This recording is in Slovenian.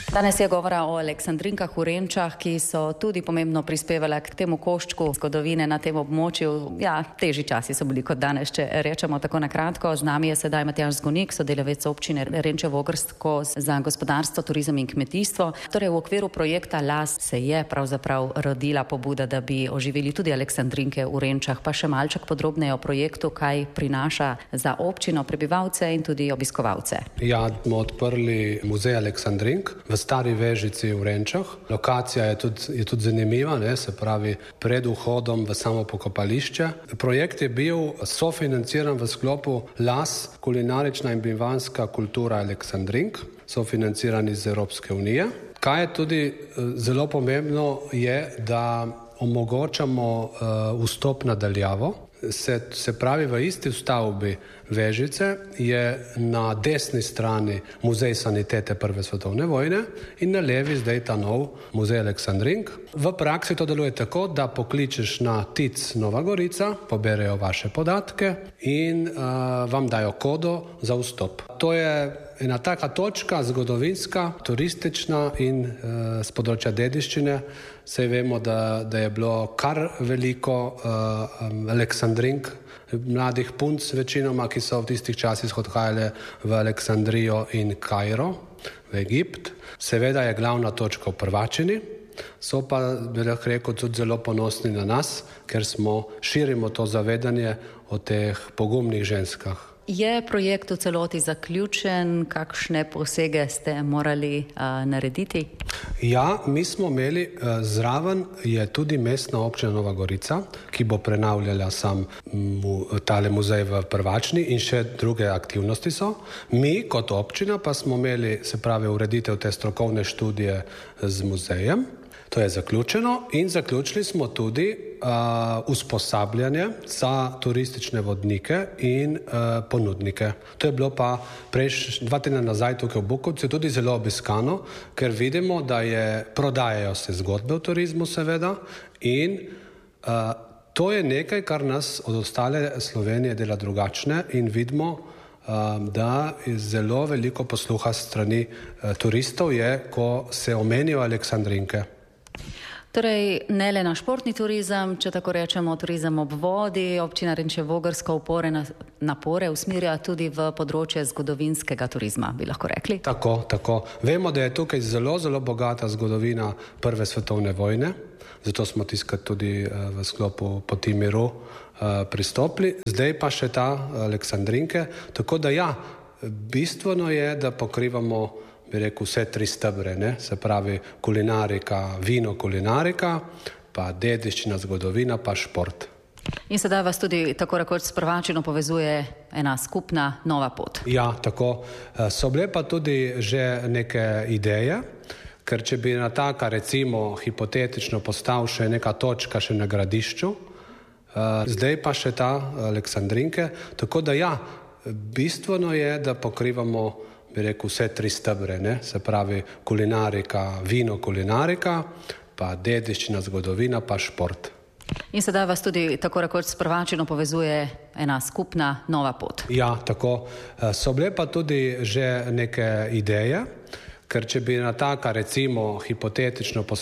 Danes je govora o aleksandrinkah v Renčah, ki so tudi pomembno prispevale k temu koščku zgodovine na tem območju. Ja, težji časi so bili kot danes, če rečemo tako na kratko. Z nami je sedaj Matjaž Zgonik, sodelavec občine Renče-Vogrsko za gospodarstvo, turizem in kmetijstvo. Torej, v okviru projekta LAS se je pravzaprav rodila pobuda, da bi oživili tudi aleksandrinke v Renčah. Pa še malček podrobneje o projektu, kaj prinaša za občino, prebivalce in tudi obiskovalce. Ja, smo odprli muzej aleksandrink v Stari Vežici v Renčah. Lokacija je tudi zanimiva, se pravi pred vhodom v samo pokopališče. Projekt je bil sofinanciran v sklopu LAS, kulinarična in bivanska kultura aleksandrink, sofinanciran iz Evropske unije. Kaj je tudi zelo pomembno je, da omogočamo vstop na daljavo. Se pravi, v isti stavbi Vežice je na desni strani muzej sanitete Prve svetovne vojne in na levi zdaj ta nov muzej aleksandrink. V praksi to deluje tako, da pokličeš na TIC Nova Gorica, poberejo vaše podatke in vam dajo kodo za vstop. To je ena taka točka, zgodovinska, turistična in z področja dediščine. Saj vemo, da je bilo kar veliko aleksandrink, mladih punc večinoma, ki so v tistih časih odhajale v Aleksandrijo in Kairo, v Egipt. Seveda je glavna točka v Prvačini, so pa, bi lahko rekel, tudi zelo ponosni na nas, ker širimo to zavedanje o teh pogumnih ženskah. Je projekt v celoti zaključen? Kakšne posege ste morali narediti? Ja, mi smo imeli zraven je tudi mestna občina Nova Gorica, ki bo prenavljala sam tale muzej v Prvačni in še druge aktivnosti so. Mi kot občina pa smo imeli, se pravi, ureditev te strokovne študije z muzejem. To je zaključeno in zaključili smo tudi usposabljanje za turistične vodnike in ponudnike. To je bilo pa 2 tedna nazaj tukaj v Bukovcu tudi zelo obiskano, ker vidimo, da prodajajo se zgodbe o turizmu seveda in to je nekaj, kar nas od ostale Slovenije dela drugačne in vidimo, da je zelo veliko posluha strani turistov je, ko se omenijo aleksandrinke. Torej, ne le na športni turizem, če tako rečemo, turizem ob vodi, občina Renče-Vogrsko napore usmerja tudi v področje zgodovinskega turizma, bi lahko rekli. Tako. Vemo, da je tukaj zelo, zelo bogata zgodovina Prve svetovne vojne, zato smo tiskali tudi v sklopu Poti miru pristopili. Zdaj pa še ta aleksandrinke, tako da ja, bistveno je, da pokrivamo bi rekel, vse 3 stebre, se pravi kulinarika, vino kulinarika, pa dediščina, zgodovina, pa šport. In sedaj vas tudi tako rekoč s Prvačino povezuje ena skupna nova pot. Ja, tako. So bile pa tudi že neke ideje, ker če bi na taka recimo hipotetično postal še neka točka še na Gradišču, zdaj pa še ta aleksandrinke, tako da ja, bistveno je, da pokrivamo bi rekel, vse 3 stebre, se pravi kulinarika, vino kulinarika, pa dediščina, zgodovina, pa šport. In sedaj vas tudi tako rekoč s Prvačino povezuje ena skupna nova pot. Ja, tako. So bile pa tudi že neke ideje, ker če bi na taka recimo hipotetično